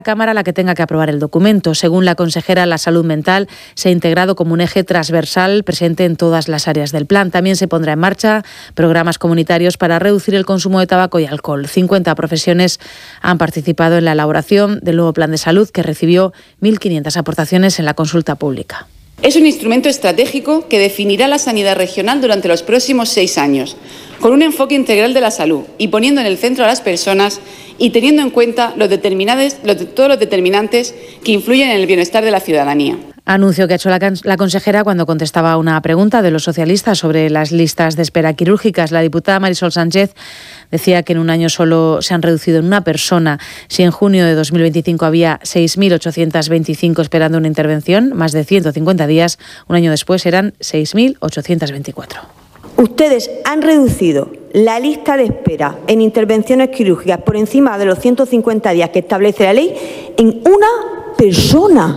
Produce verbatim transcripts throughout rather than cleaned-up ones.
Cámara la que tenga que aprobar el documento. Según la consejera, la salud mental se ha integrado como un eje transversal presente en todas las áreas del plan. También se pondrá en marcha programas comunitarios para reducir el consumo de tabaco y alcohol. cincuenta profesiones han participado en la elaboración del nuevo plan de salud, que recibió mil quinientas aportaciones en la consulta pública. Es un instrumento estratégico que definirá la sanidad regional durante los próximos seis años, con un enfoque integral de la salud y poniendo en el centro a las personas y teniendo en cuenta los determinantes, los, todos los determinantes que influyen en el bienestar de la ciudadanía. Anuncio que ha hecho la, la consejera cuando contestaba a una pregunta de los socialistas sobre las listas de espera quirúrgicas. La diputada Marisol Sánchez decía que en un año solo se han reducido en una persona. Si en junio de dos mil veinticinco había seis mil ochocientos veinticinco esperando una intervención, más de ciento cincuenta días, un año después eran seis mil ochocientos veinticuatro. Ustedes han reducido la lista de espera en intervenciones quirúrgicas por encima de los ciento cincuenta días que establece la ley en una persona.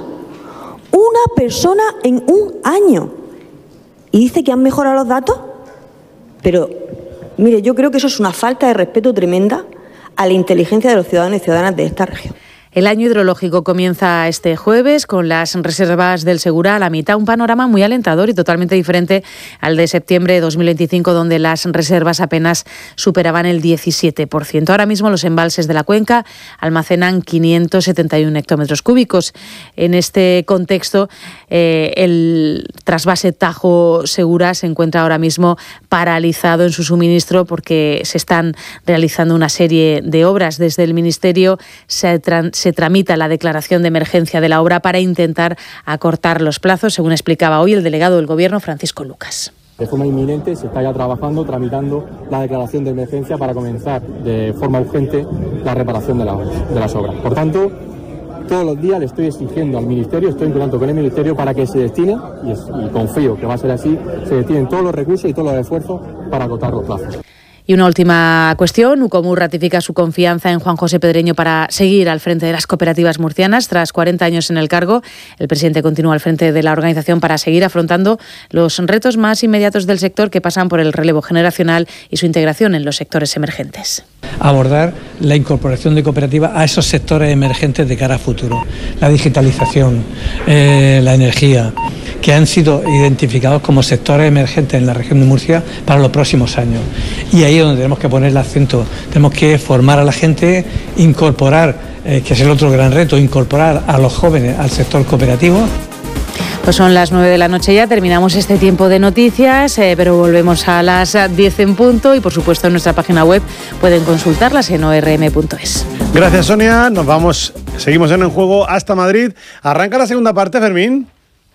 Una persona en un año. ¿Y dice que han mejorado los datos? Pero, mire, yo creo que eso es una falta de respeto tremenda a la inteligencia de los ciudadanos y ciudadanas de esta región. El año hidrológico comienza este jueves con las reservas del Segura a la mitad, un panorama muy alentador y totalmente diferente al de septiembre de dos mil veinticinco, donde las reservas apenas superaban el diecisiete por ciento. Ahora mismo los embalses de la cuenca almacenan quinientos setenta y uno hectómetros cúbicos. En este contexto, eh, el trasvase Tajo Segura se encuentra ahora mismo paralizado en su suministro porque se están realizando una serie de obras. Desde el Ministerio se tran- se tramita la declaración de emergencia de la obra para intentar acortar los plazos, según explicaba hoy el delegado del Gobierno, Francisco Lucas. De forma inminente se está ya trabajando, tramitando la declaración de emergencia para comenzar de forma urgente la reparación de, la, de las obras. Por tanto, todos los días le estoy exigiendo al Ministerio, estoy en contacto con el Ministerio para que se destine, y, es, y confío que va a ser así, se destinen todos los recursos y todos los esfuerzos para acortar los plazos. Y una última cuestión. Ucomur ratifica su confianza en Juan José Pedreño para seguir al frente de las cooperativas murcianas. Tras cuarenta años en el cargo, el presidente continúa al frente de la organización para seguir afrontando los retos más inmediatos del sector, que pasan por el relevo generacional y su integración en los sectores emergentes. Abordar la incorporación de cooperativas a esos sectores emergentes de cara a futuro. La digitalización, eh, la energía, que han sido identificados como sectores emergentes en la región de Murcia para los próximos años. Y ahí es donde tenemos que poner el acento. Tenemos que formar a la gente, incorporar, eh, que es el otro gran reto, incorporar a los jóvenes al sector cooperativo. Pues son las nueve de la noche ya, terminamos este tiempo de noticias, eh, pero volvemos a las diez en punto y por supuesto en nuestra página web pueden consultarlas en o r m punto es. Gracias, Sonia. Nos vamos, seguimos en el juego hasta Madrid. Arranca la segunda parte, Fermín.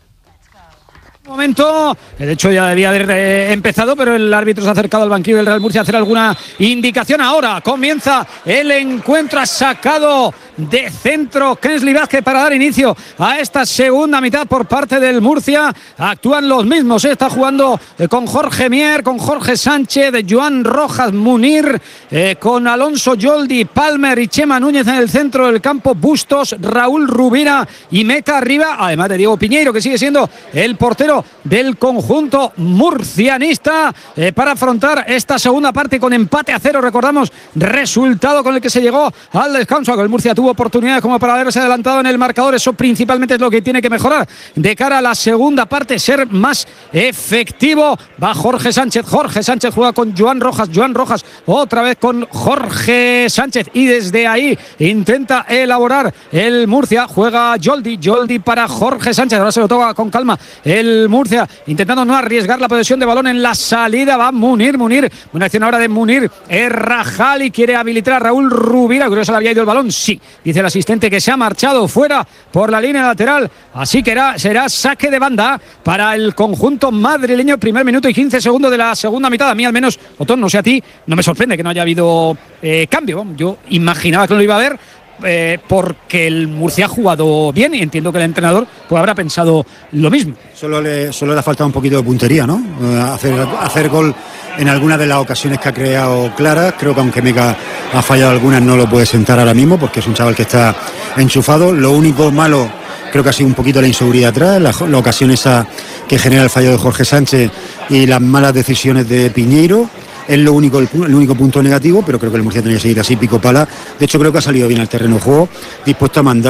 Momento, de hecho ya debía haber eh, empezado, pero el árbitro se ha acercado al banquillo del Real Murcia a hacer alguna indicación. Ahora comienza el encuentro, ha sacado de centro Kensly Vázquez para dar inicio a esta segunda mitad por parte del Murcia. Actúan los mismos, ¿eh? Está jugando eh, con Jorge Mier, con Jorge Sánchez, Joan Rojas, Munir, eh, con Alonso Yoldi, Palmer y Chema Núñez en el centro del campo, Bustos, Raúl Rubira y Meca arriba, además de Diego Piñeiro, que sigue siendo el portero del conjunto murcianista, eh, para afrontar esta segunda parte con empate a cero. Recordamos, resultado con el que se llegó al descanso, que el Murcia tuvo oportunidades como para haberse adelantado en el marcador. Eso principalmente es lo que tiene que mejorar de cara a la segunda parte, ser más efectivo. Va Jorge Sánchez, Jorge Sánchez juega con Joan Rojas, Joan Rojas otra vez con Jorge Sánchez y desde ahí intenta elaborar el Murcia. Juega Yoldi, Yoldi para Jorge Sánchez, ahora se lo toca con calma el Murcia, intentando no arriesgar la posesión de balón en la salida. Va Munir, Munir, buena acción ahora de Munir. Errajali quiere habilitar a Raúl Rubira, creo que se le había ido el balón, sí, dice el asistente que se ha marchado fuera por la línea lateral, así que era, será saque de banda para el conjunto madrileño. Primer minuto y quince segundos de la segunda mitad. A mí al menos, Otón, no sé a ti, no me sorprende que no haya habido eh, cambio. Yo imaginaba que no lo iba a haber, Eh, porque el Murcia ha jugado bien y entiendo que el entrenador pues habrá pensado lo mismo. Solo le, solo le ha faltado un poquito de puntería, ¿no? Eh, hacer, hacer gol en alguna de las ocasiones que ha creado claras. Creo que aunque Meca ha fallado algunas, no lo puede sentar ahora mismo porque es un chaval que está enchufado. Lo único malo creo que ha sido un poquito la inseguridad atrás, la, la ocasión esa que genera el fallo de Jorge Sánchez y las malas decisiones de Piñeiro. es lo único, el, el único punto negativo, pero creo que el Murcia tenía que seguir así, pico pala. De hecho, creo que ha salido bien al terreno de juego, dispuesto a mandar